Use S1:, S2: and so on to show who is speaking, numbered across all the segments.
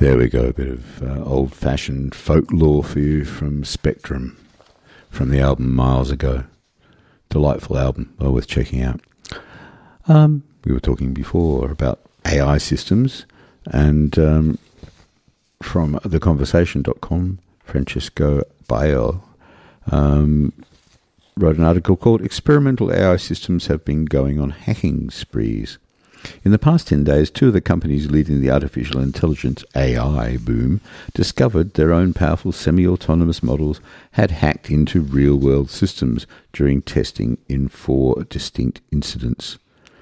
S1: There we go, a bit of old-fashioned folklore for you from Spectrum, from the album Miles Ago. Delightful album, well worth checking out. We were talking before about AI systems, and from theconversation.com, Francisco Bayo wrote an article called Experimental AI Systems Have Been Going on Hacking Sprees. In the past 10 days, two of the companies leading the artificial intelligence AI boom discovered their own powerful semi-autonomous models had hacked into real-world systems during testing in 4 distinct incidents.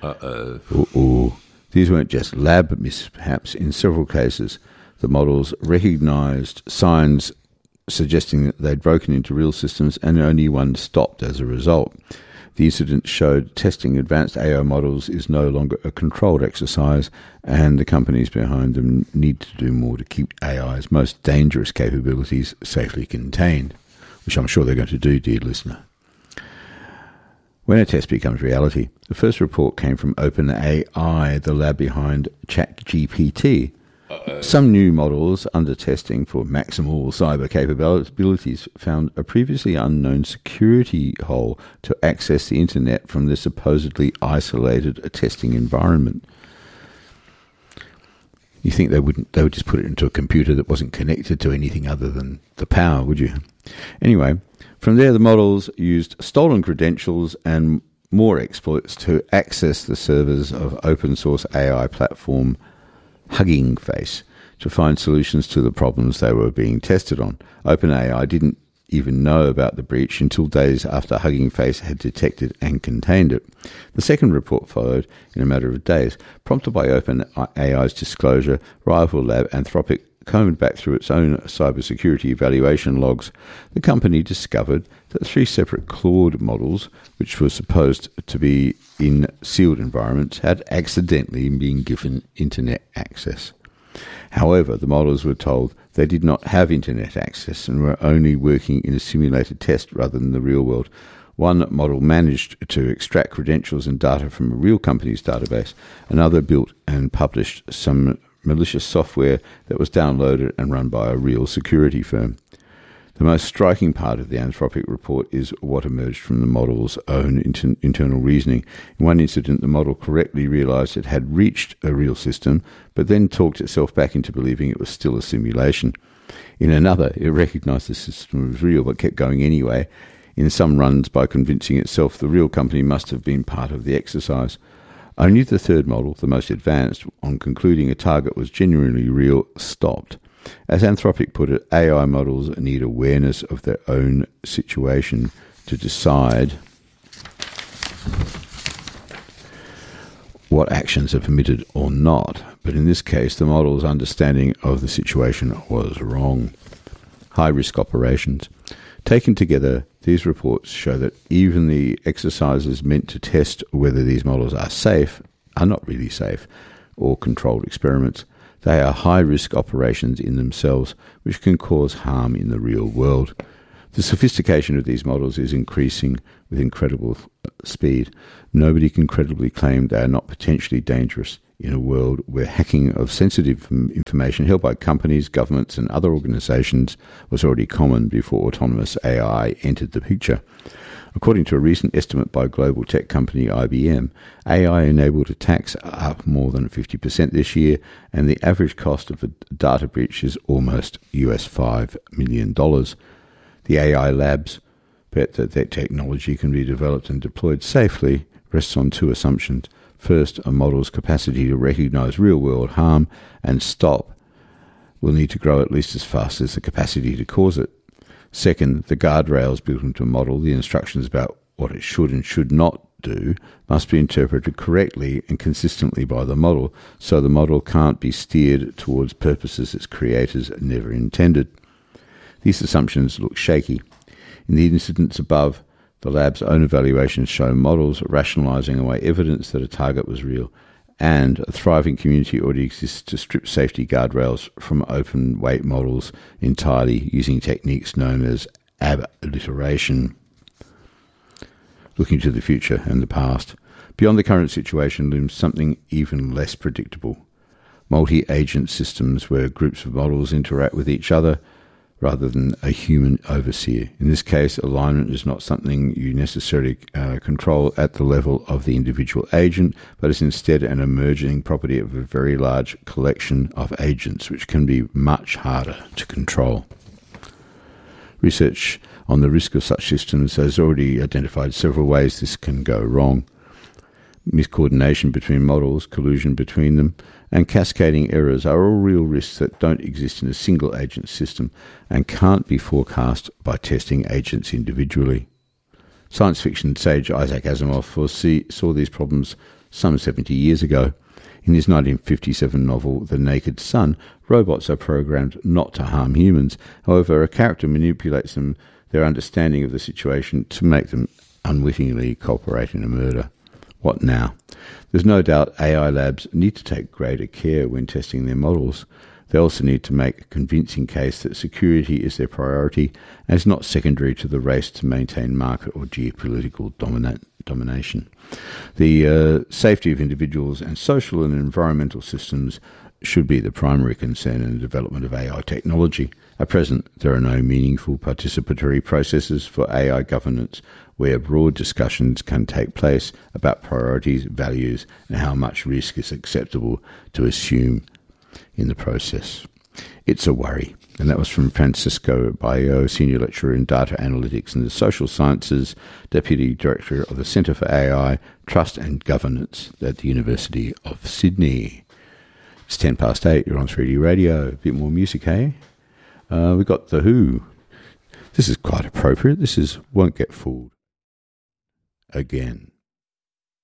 S1: These weren't just lab mishaps. In several cases, the models recognized signs suggesting that they'd broken into real systems, and only one stopped as a result. The incident showed testing advanced AI models is no longer a controlled exercise, and the companies behind them need to do more to keep AI's most dangerous capabilities safely contained, which I'm sure they're going to do, dear listener. When a test becomes reality, the first report came from OpenAI, the lab behind ChatGPT. Some new models under testing for maximal cyber capabilities found a previously unknown security hole to access the internet from their supposedly isolated testing environment. You think they would just put it into a computer that wasn't connected to anything other than the power, would you? Anyway, from there the models used stolen credentials and more exploits to access the servers of open source AI platform Hugging Face to find solutions to the problems they were being tested on. OpenAI didn't even know about the breach until days after Hugging Face had detected and contained it. The second report followed in a matter of days. Prompted by OpenAI's disclosure, rival lab Anthropic combed back through its own cybersecurity evaluation logs. The company discovered that 3 separate Claude models, which were supposed to be in sealed environments, had accidentally been given internet access. However, the models were told they did not have internet access and were only working in a simulated test rather than the real world. One model managed to extract credentials and data from a real company's database. Another built and published some malicious software that was downloaded and run by a real security firm. The most striking part of the Anthropic report is what emerged from the model's own internal reasoning. In one incident, the model correctly realized it had reached a real system, but then talked itself back into believing it was still a simulation. In another, it recognized the system was real but kept going anyway, in some runs by convincing itself the real company must have been part of the exercise. Only the third model, the most advanced, on concluding a target was genuinely real, stopped. As Anthropic put it, AI models need awareness of their own situation to decide what actions are permitted or not. But in this case, the model's understanding of the situation was wrong. High-risk operations. Taken together, these reports show that even the exercises meant to test whether these models are safe are not really safe or controlled experiments. They are high-risk operations in themselves, which can cause harm in the real world. The sophistication of these models is increasing with incredible speed. Nobody can credibly claim they are not potentially dangerous in a world where hacking of sensitive information held by companies, governments, and other organizations was already common before autonomous AI entered the picture. According to a recent estimate by global tech company IBM, AI-enabled attacks are up more than 50% this year, and the average cost of a data breach is almost US $5 million. The AI labs bet that their technology can be developed and deployed safely rests on 2 assumptions. First, a model's capacity to recognize real-world harm and stop will need to grow at least as fast as the capacity to cause it. Second, the guardrails built into a model, the instructions about what it should and should not do, must be interpreted correctly and consistently by the model, so the model can't be steered towards purposes its creators never intended. These assumptions look shaky. In the incidents above, the lab's own evaluations show models rationalizing away evidence that a target was real, and a thriving community already exists to strip safety guardrails from open-weight models entirely using techniques known as ab-alliteration. Looking to the future and the past, beyond the current situation looms something even less predictable. multi-agent systems where groups of models interact with each other rather than a human overseer. In this case, alignment is not something you necessarily control at the level of the individual agent, but is instead an emerging property of a very large collection of agents, which can be much harder to control. Research on the risk of such systems has already identified several ways this can go wrong. Miscoordination between models, collusion between them, and cascading errors are all real risks that don't exist in a single agent system and can't be forecast by testing agents individually. Science fiction sage Isaac Asimov saw these problems some 70 years ago. In his 1957 novel The Naked Sun, robots are programmed not to harm humans. However, a character manipulates their understanding of the situation to make them unwittingly cooperate in a murder. What now? There's no doubt AI labs need to take greater care when testing their models. They also need to make a convincing case that security is their priority and is not secondary to the race to maintain market or geopolitical domination. The safety of individuals and social and environmental systems should be the primary concern in the development of AI technology. At present, there are no meaningful participatory processes for AI governance where broad discussions can take place about priorities, values, and how much risk is acceptable to assume in the process. It's a worry. And that was from Francisco Bayo, Senior Lecturer in Data Analytics and the Social Sciences, Deputy Director of the Centre for AI, Trust and Governance at the University of Sydney. It's 8:10. You're on 3D Radio. A bit more music, eh? We've got The Who. This is quite appropriate. This is Won't Get Fooled Again.